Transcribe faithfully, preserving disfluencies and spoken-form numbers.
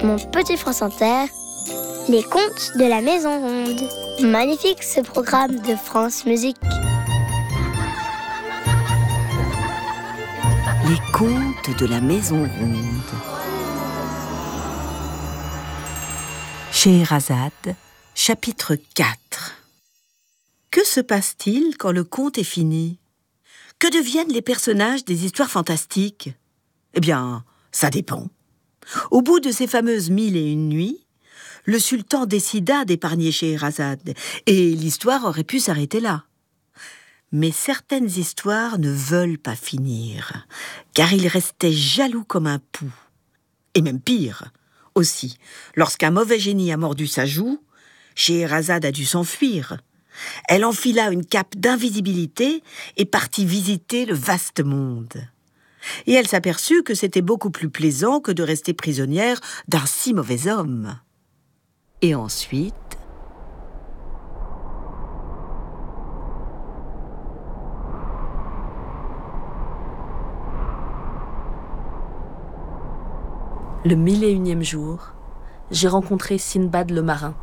Mon petit France Inter, les contes de la Maison Ronde. Magnifique ce programme de France Musique. Les contes de la Maison Ronde. Scheherazade, chapitre quatre. Que se passe-t-il quand le conte est fini? Que deviennent les personnages des histoires fantastiques? Eh bien, ça dépend. Au bout de ces fameuses mille et une nuits, le sultan décida d'épargner Scheherazade, et l'histoire aurait pu s'arrêter là. Mais certaines histoires ne veulent pas finir, car il restait jaloux comme un pou. Et même pire, aussi, lorsqu'un mauvais génie a mordu sa joue, Scheherazade a dû s'enfuir. Elle enfila une cape d'invisibilité et partit visiter le vaste monde. Et elle s'aperçut que c'était beaucoup plus plaisant que de rester prisonnière d'un si mauvais homme. Et ensuite... Le mille et unième jour, j'ai rencontré Sindbad le marin.